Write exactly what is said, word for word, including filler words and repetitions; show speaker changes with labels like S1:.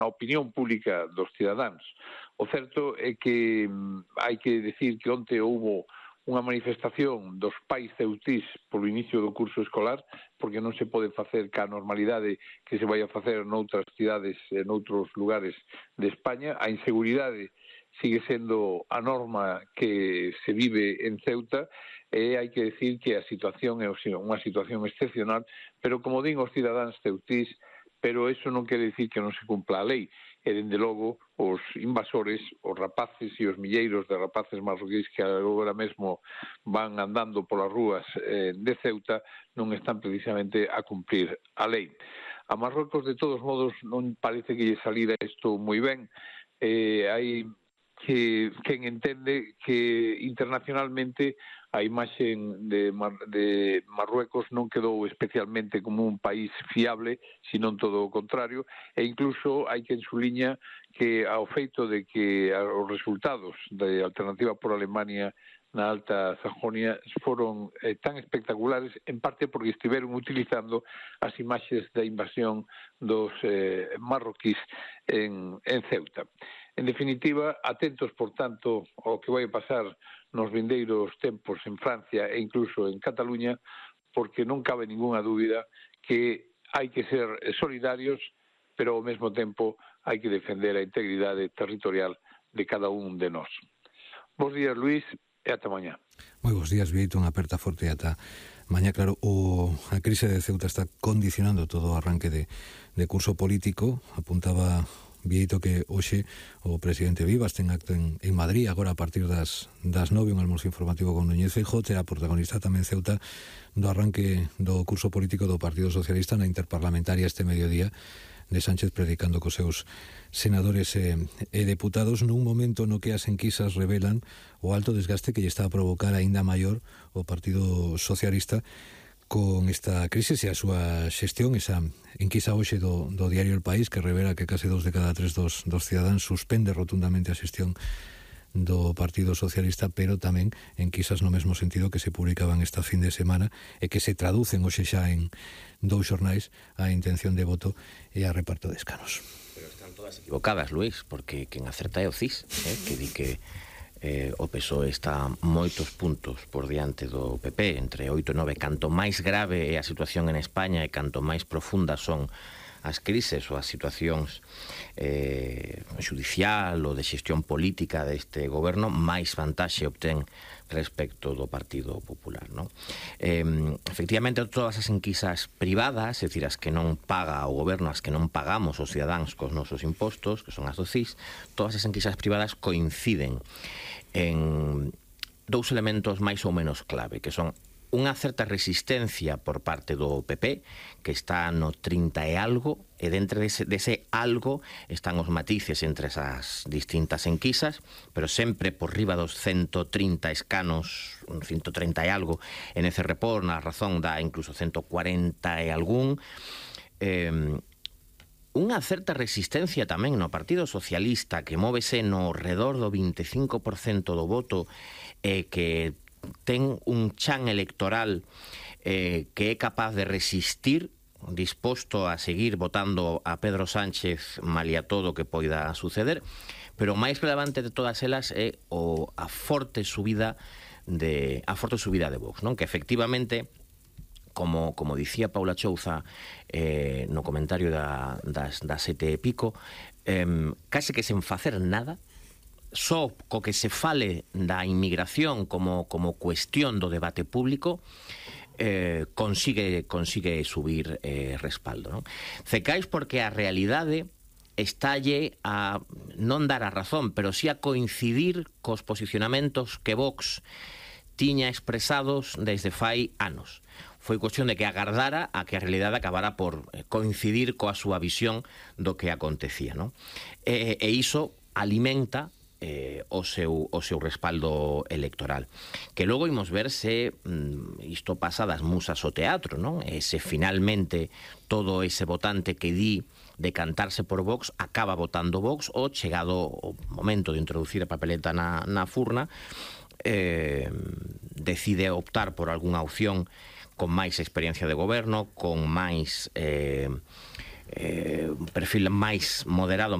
S1: na opinión pública dos cidadáns. O certo é que hai que decir que onte houbo unha manifestación dos pais ceutís polo inicio do curso escolar, porque non se pode facer ca normalidade que se vai a facer noutras cidades e noutros lugares de España. A inseguridade sigue sendo a norma que se vive en Ceuta e hai que decir que a situación é unha situación excepcional, pero como din os cidadáns ceutís, pero eso non quere decir que non se cumpla a lei. E, dende logo, os invasores, os rapaces e os milleiros de rapaces marroquíes que agora mesmo van andando polas rúas eh, de Ceuta non están precisamente a cumplir a lei. A Marrocos, de todos modos, non parece que lle salira isto moi ben. Eh, hai que quen entende que internacionalmente a imaxe de, Mar, de Marruecos non quedou especialmente como un país fiable, sino todo o contrario, e incluso hai quen suliña que ao feito de que os resultados de Alternativa por Alemania na Alta Sajonia foron eh, tan espectaculares, en parte porque estiveron utilizando as imaxes da invasión dos eh, marroquís en, en Ceuta. En definitiva, atentos, por tanto, ao que vai pasar nos vindeiros tempos en Francia e incluso en Cataluña, porque non cabe ningunha dúbida que hai que ser solidarios, pero ao mesmo tempo hai que defender a integridade territorial de cada un de nós. Bos días, Luís, e ata mañá.
S2: Moi bons días, Vieito, unha aperta forte ata mañá. Claro, o, a crise de Ceuta está condicionando todo o arranque de, de curso político. Apuntaba Vieito que hoxe o presidente Vivas ten acto en, en Madrid, agora a partir das, das nove, un almozo informativo con Núñez Feijóo, será protagonista tamén Ceuta do arranque do curso político do Partido Socialista na interparlamentaria este mediodía de Sánchez predicando cos seus senadores e, e deputados nun momento no que as enquisas revelan o alto desgaste que lle está a provocar aínda maior o Partido Socialista con esta crisis e a súa xestión. Esa enquisa hoxe do, do diario El País que revela que case dos de cada tres dos, dos cidadáns suspende rotundamente a xestión do Partido Socialista, pero tamén enquisas no mesmo sentido que se publicaban esta fin de semana e que se traducen hoxe xa en dous xornais a intención de voto e a reparto de escanos.
S3: Pero están todas equivocadas, Luís, porque quen acerta é o C I S, eh, que di que Eh, o P S O E está moitos puntos por diante do P P, entre oito e nove. Canto máis grave é a situación en España e canto máis profundas son as crises ou as situacións eh, judicial ou de xestión política deste goberno, máis vantaxe obtén respecto do Partido Popular, non? Eh, efectivamente, todas as enquisas privadas, é dicir, as que non paga o goberno, as que non pagamos os cidadáns cos nosos impostos, que son as do C I S, todas as enquisas privadas coinciden en dous elementos máis ou menos clave, que son unha certa resistencia por parte do P P, que está no trinta e algo, e dentro dese, dese algo están os matices entre esas distintas enquisas, pero sempre por riba dos ciento trinta escanos, ciento treinta e algo, en ese report, na razón da incluso ciento cuarenta e algún. Eh, unha certa resistencia tamén no Partido Socialista, que móvese no redor do veinticinco por cento do voto e eh, que ten un chan electoral eh, que é capaz de resistir, disposto a seguir votando a Pedro Sánchez malia todo o que poida suceder, pero o máis relevante de todas elas é o, a forte subida de a forte subida de Vox, non? Que efectivamente, como, como dicía Paula Chouza eh, no comentario da, das, das sete e pico, eh, case que sen facer nada, só co que se fale da inmigración como, como cuestión do debate público, eh, consigue, consigue subir eh, respaldo, non? Cecais porque a realidade estálle a non dar a razón, pero sí a coincidir cos posicionamentos que Vox tiña expresados desde fai anos. Foi cuestión de que agardara a que a realidade acabara por coincidir coa súa visión do que acontecía, non? E, e iso alimenta eh, o, seu, o seu respaldo electoral. Que logo imos ver se mm, isto pasa das musas ao teatro, non? E se finalmente todo ese votante que di decantarse por Vox acaba votando Vox, ou chegado o momento de introducir a papeleta na, na furna, eh, decide optar por algunha opción con máis experiencia de goberno, con máis eh, eh, un perfil máis moderado,